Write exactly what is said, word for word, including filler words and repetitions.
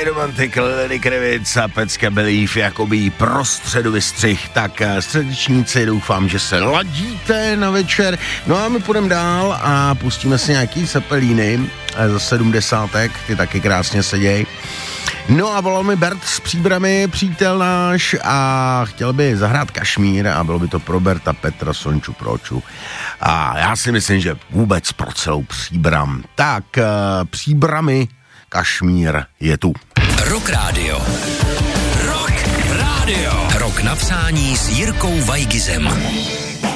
romantik Lenny Kravitz a Pecka Belief jakoby prostředu vystřih. Tak středečníci, doufám, že se ladíte na večer. No a my půjdeme dál a pustíme si nějaký Zeppelíny za sedmdesátek, ty taky krásně seděj. No a volal mi Bert z Příbrami, přítel náš, a chtěl by zahrát Kašmír a bylo by to pro Berta, Petra, Sonču, Proču. A já si myslím, že vůbec pro celou Příbram. Tak Příbrami, Kašmír je tu. Rock Radio. Rock Radio. Rock na přání s Jirkou Vajgizem.